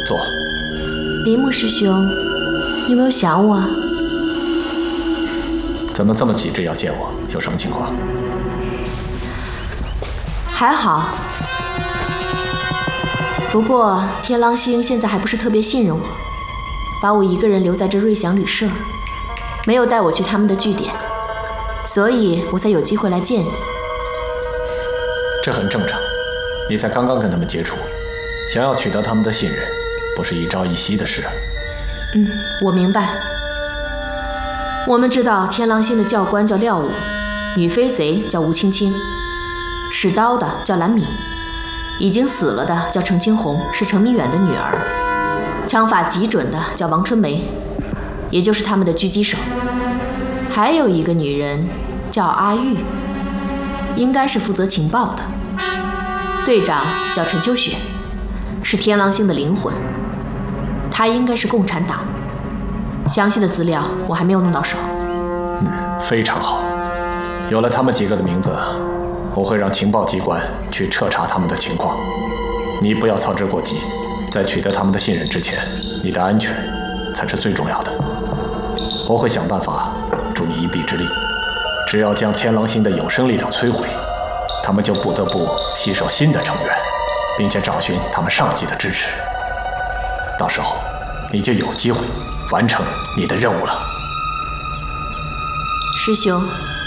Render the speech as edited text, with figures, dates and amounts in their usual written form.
坐。 林木师兄，有没有想我啊？ 怎么这么急着要见我？有什么情况？ 还好，不过天狼星现在还不是特别信任我，把我一个人留在这瑞祥旅社，没有带我去他们的据点，所以我才有机会来见你。 这很正常，你才刚刚跟他们接触，想要取得他们的信任，不是一朝一夕的事。 我明白。我们知道天狼星的教官叫廖武，女飞贼叫吴青青，使刀的叫蓝敏，已经死了的叫程青红，是程明远的女儿，枪法极准的叫王春梅，也就是他们的狙击手。还有一个女人叫阿玉，应该是负责情报的。队长叫陈秋雪，是天狼星的灵魂，她应该是共产党。详细的资料我还没有弄到手。 非常好。有了他们几个的名字，我会让情报机关去彻查他们的情况。你不要操之过急，在取得他们的信任之前，你的安全才是最重要的。我会想办法助你一臂之力。只要将天狼星的有生力量摧毁，他们就不得不吸收新的成员，并且找寻他们上级的支持。到时候，你就有机会完成你的任务了。 师兄，